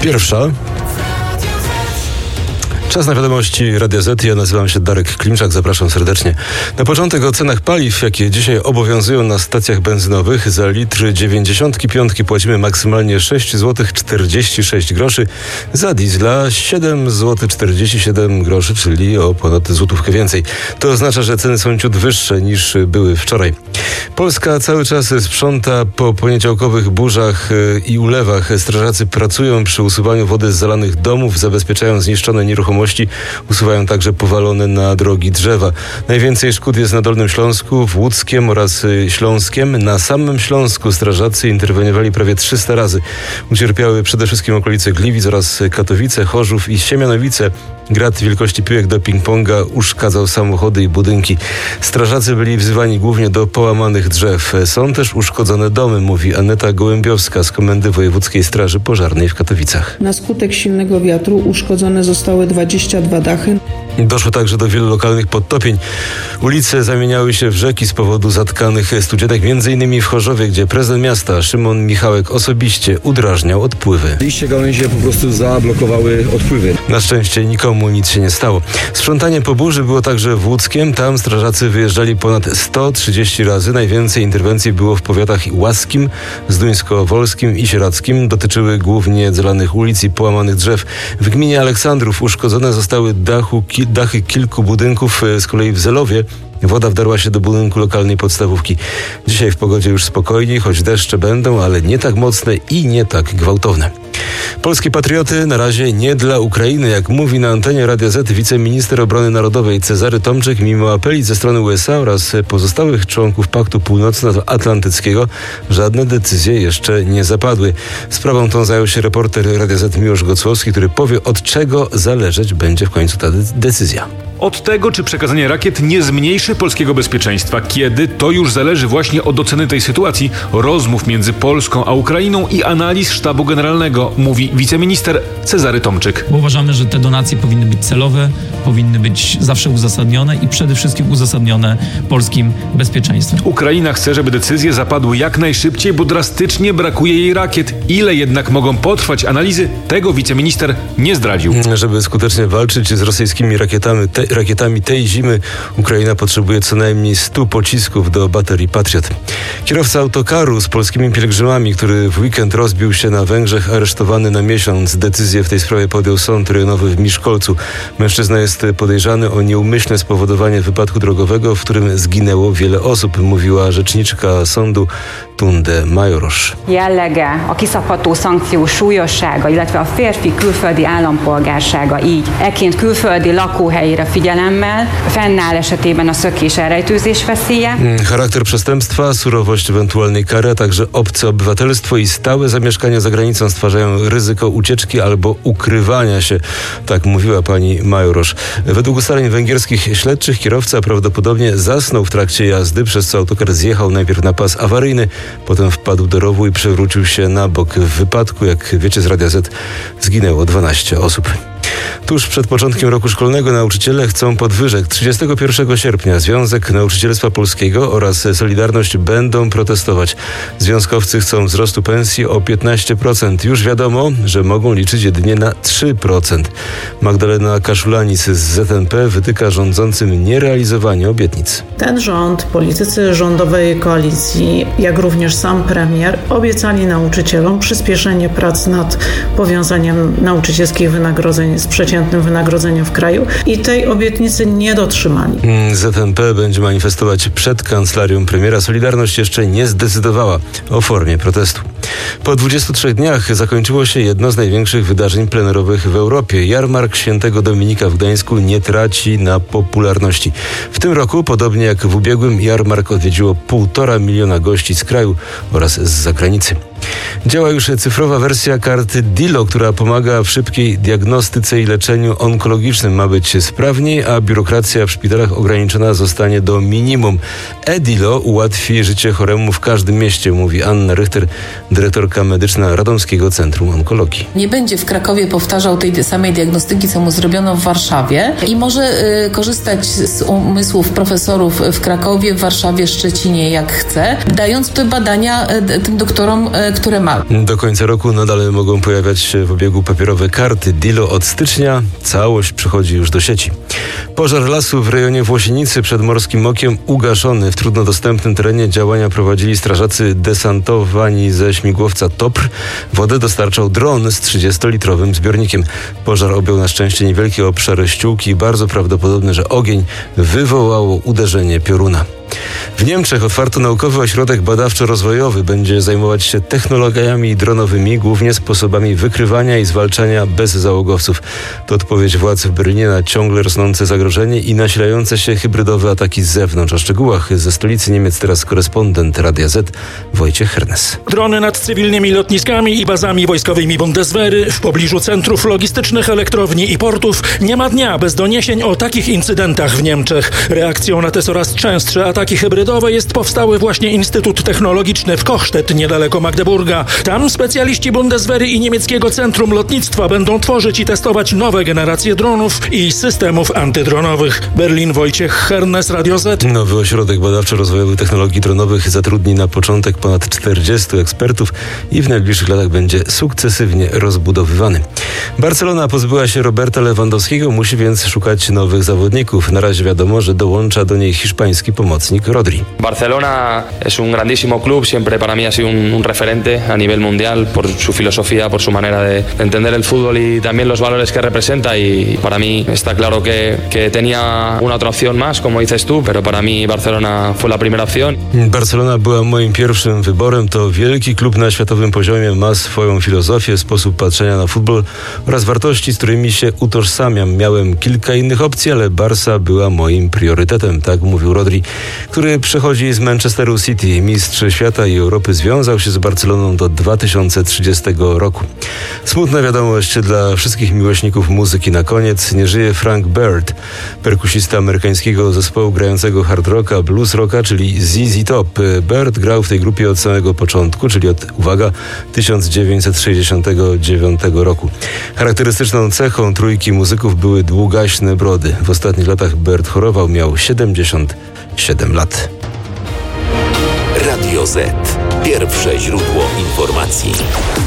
Pierwsza. Czas na wiadomości Radia Z. Ja nazywam się Darek Klimczak. Zapraszam serdecznie. Na początek o cenach paliw, jakie dzisiaj obowiązują na stacjach benzynowych. Za litr 95 płacimy maksymalnie 6 zł 46 groszy. Za diesla 7 zł 47 groszy, czyli o ponad złotówkę więcej. To oznacza, że ceny są ciut wyższe niż były wczoraj. Polska cały czas sprząta po poniedziałkowych burzach i ulewach. Strażacy pracują przy usuwaniu wody z zalanych domów, zabezpieczają zniszczone nieruchomości, usuwają także powalone na drogi drzewa. Najwięcej szkód jest na Dolnym Śląsku, w Łódzkiem oraz Śląskiem. Na samym Śląsku strażacy interweniowali prawie 300 razy. Ucierpiały przede wszystkim okolice Gliwic oraz Katowice, Chorzów i Siemianowice. Grad wielkości piłek do ping-ponga uszkadzał samochody i budynki. Strażacy byli wzywani głównie do połamanych drzew. Są też uszkodzone domy, mówi Aneta Gołębiowska z Komendy Wojewódzkiej Straży Pożarnej w Katowicach. Na skutek silnego wiatru uszkodzone zostały 22 dachy. Doszło także do wielu lokalnych podtopień. Ulice zamieniały się w rzeki z powodu zatkanych studzienek, m.in. w Chorzowie, gdzie prezydent miasta Szymon Michałek osobiście udrażniał odpływy. Liście gałęzie po prostu zablokowały odpływy. Na szczęście nikomu nic się nie stało. Sprzątanie po burzy było także w Łódzkiem. Tam strażacy wyjeżdżali ponad 130 razy. Najwięcej interwencji było w powiatach łaskim, zduńsko-wolskim i sieradzkim. Dotyczyły głównie zalanych ulic i połamanych drzew. W gminie Aleksandrów uszkodzone zostały dachy kilku budynków. Z kolei w Zelowie woda wdarła się do budynku lokalnej podstawówki. Dzisiaj w pogodzie już spokojniej, choć deszcze będą, ale nie tak mocne i nie tak gwałtowne. Polskie patrioty na razie nie dla Ukrainy. Jak mówi na antenie Radia Z wiceminister obrony narodowej Cezary Tomczyk, mimo apeli ze strony USA oraz pozostałych członków Paktu Północnoatlantyckiego, żadne decyzje jeszcze nie zapadły. Sprawą tą zajął się reporter Radia Z Miłosz Gocłowski, który powie, od czego zależeć będzie w końcu ta decyzja. Od tego, czy przekazanie rakiet nie zmniejszy polskiego bezpieczeństwa. Kiedy? To już zależy właśnie od oceny tej sytuacji, rozmów między Polską a Ukrainą i analiz Sztabu Generalnego, mówi wiceminister Cezary Tomczyk. Bo uważamy, że te donacje powinny być celowe, powinny być zawsze uzasadnione i przede wszystkim uzasadnione polskim bezpieczeństwem. Ukraina chce, żeby decyzje zapadły jak najszybciej, bo drastycznie brakuje jej rakiet. Ile jednak mogą potrwać analizy, tego wiceminister nie zdradził. Żeby skutecznie walczyć z rosyjskimi rakietami tej zimy, Ukraina potrzebuje co najmniej 100 pocisków do baterii Patriot. Kierowca autokaru z polskimi pielgrzymami, który w weekend rozbił się na Węgrzech, aresztowany na miesiąc. Decyzję w tej sprawie podjął sąd rejonowy w Miszkolcu. Mężczyzna jest podejrzany o nieumyślne spowodowanie wypadku drogowego, w którym zginęło wiele osób, mówiła rzeczniczka sądu Tunde Majoros. Jellege, a kiszabható szankció súlyossága, illetve a férfi külföldi állampolgársága így eként külföldi lakóhelyére figyelemmel fennáll esetében a szökés elrejtőzés veszélye. Charakter przestępstwa, surowość ewentualnej kary, a także obce obywatelstwo i stałe zamieszkanie za granicą stwarzają ryzyko ucieczki albo ukrywania się, tak mówiła pani Majoros. Według ustaleń węgierskich śledczych kierowca prawdopodobnie zasnął w trakcie jazdy, przez co autokar zjechał najpierw na pas awaryjny, potem wpadł do rowu i przewrócił się na bok. W wypadku, jak wiecie z Radia Z, zginęło 12 osób. Tuż przed początkiem roku szkolnego nauczyciele chcą podwyżek. 31 sierpnia Związek Nauczycielstwa Polskiego oraz Solidarność będą protestować. Związkowcy chcą wzrostu pensji o 15%. Już wiadomo, że mogą liczyć jedynie na 3%. Magdalena Kaszulanis z ZNP wytyka rządzącym nierealizowanie obietnic. Ten rząd, politycy rządowej koalicji, jak również sam premier obiecali nauczycielom przyspieszenie prac nad powiązaniem nauczycielskich wynagrodzeń z przeciętnym wynagrodzeniem w kraju i tej obietnicy nie dotrzymali. ZNP będzie manifestować przed kancelarią premiera. Solidarność jeszcze nie zdecydowała o formie protestu. Po 23 dniach zakończyło się jedno z największych wydarzeń plenerowych w Europie. Jarmark Świętego Dominika w Gdańsku nie traci na popularności. W tym roku, podobnie jak w ubiegłym, jarmark odwiedziło 1,5 miliona gości z kraju oraz z zagranicy. Działa już cyfrowa wersja karty DILO, która pomaga w szybkiej diagnostyce i leczeniu onkologicznym. Ma być sprawniej, a biurokracja w szpitalach ograniczona zostanie do minimum. e-DILO ułatwi życie choremu w każdym mieście, mówi Anna Richter, dyrektorka medyczna Radomskiego Centrum Onkologii. Nie będzie w Krakowie powtarzał tej samej diagnostyki, co mu zrobiono w Warszawie i może korzystać z umysłów profesorów w Krakowie, w Warszawie, Szczecinie, jak chce, dając te badania tym doktorom które ma. Do końca roku nadal mogą pojawiać się w obiegu papierowe karty Dilo. Od stycznia całość przychodzi już do sieci. Pożar lasu w rejonie Włosienicy przed Morskim Okiem ugaszony. W trudno dostępnym terenie działania prowadzili strażacy desantowani ze śmigłowca TOPR. Wodę dostarczał dron z 30-litrowym zbiornikiem. Pożar objął na szczęście niewielkie obszary ściółki i bardzo prawdopodobne, że ogień wywołało uderzenie pioruna. W Niemczech otwarto naukowy ośrodek badawczo-rozwojowy. Będzie zajmować się technologiami dronowymi, głównie sposobami wykrywania i zwalczania bezzałogowców. To odpowiedź władz w Berlinie na ciągle rosnące zagrożenie i nasilające się hybrydowe ataki z zewnątrz. O szczegółach ze stolicy Niemiec teraz korespondent Radia Z Wojciech Hernes. Drony nad cywilnymi lotniskami i bazami wojskowymi Bundeswehry, w pobliżu centrów logistycznych, elektrowni i portów. Nie ma dnia bez doniesień o takich incydentach w Niemczech. Reakcją na te coraz częstsze ataki hybrydowe jest powstały właśnie Instytut Technologiczny w Kochstedt, niedaleko Magdeburga. Tam specjaliści Bundeswehry i niemieckiego Centrum Lotnictwa będą tworzyć i testować nowe generacje dronów i systemów antydronowych. Berlin, Wojciech Hernes, Radio Z. Nowy ośrodek badawczo-rozwojowy technologii dronowych zatrudni na początek ponad 40 ekspertów i w najbliższych latach będzie sukcesywnie rozbudowywany. Barcelona pozbyła się Roberta Lewandowskiego, musi więc szukać nowych zawodników. Na razie wiadomo, że dołącza do niej hiszpański pomocnik Rodri. Barcelona es un grandísimo club, siempre para mí ha sido un referente a nivel mundial por su filosofía, por su manera de entender el fútbol y también los valores que representa, y para mí está claro que tenía una otra opción más, como dices tú, pero para mí Barcelona fue la primera opción. Barcelona była moim pierwszym wyborem. To wielki klub na światowym poziomie, ma swoją filozofię, sposób patrzenia na futbol oraz wartości, z którymi się utożsamiam. Miałem kilka innych opcji, ale Barca była moim priorytetem, tak mówił Rodri, który przechodzi z Manchesteru City. Mistrz świata i Europy związał się z Barceloną do 2030 roku. Smutna wiadomość dla wszystkich miłośników muzyki na koniec. Nie żyje Frank Bird, perkusista amerykańskiego zespołu grającego hard rocka, blues rocka, czyli ZZ Top. Bird grał w tej grupie od samego początku, czyli od, uwaga, 1969 roku. Charakterystyczną cechą trójki muzyków były długaśne brody. W ostatnich latach Bird chorował, miał 77 lat. Radio Z. Pierwsze źródło informacji.